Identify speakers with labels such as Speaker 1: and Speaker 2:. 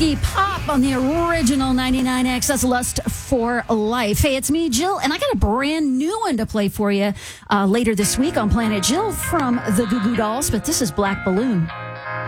Speaker 1: Iggy Pop on the original 99X. That's Lust for Life. Hey, it's me, Jill, and I got a brand new one to play for you later this week on Planet Jill from the Goo Goo Dolls, but this is Black Balloon.